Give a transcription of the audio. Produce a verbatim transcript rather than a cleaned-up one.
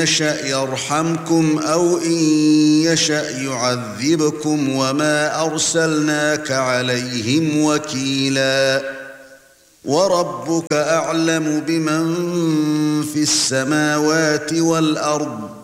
يشأ يرحمكم أو إن يشأ يعذبكم وما أرسلناك عليهم وكيلا وربك أعلم بمن في السماوات والأرض